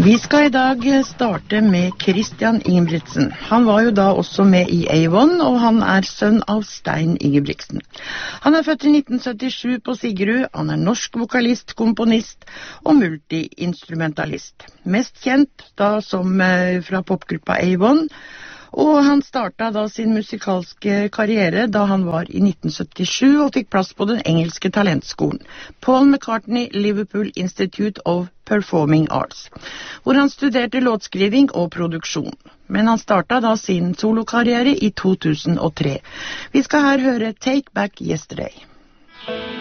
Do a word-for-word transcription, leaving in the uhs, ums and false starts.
Vi skal i dag starte med Christian Ingebrigtsen. Han var jo da også med i Avon, og han er sønn av Stein Ingebrigtsen. Han er født i nitten syttisju på Sigrud. Han er norsk vokalist, komponist og multiinstrumentalist. Mest kjent da som fra popgruppa Avon. Og han startet da sin musikalske karriere da han var i nitten syttisju og fikk plass på den engelske talentskolen Paul McCartney Liverpool Institute of Performing Arts, hvor han studerte låtskriving og produksjon. Men han startet da sin solokarriere i to tusen og tre. Vi skal her høre Take Back Yesterday.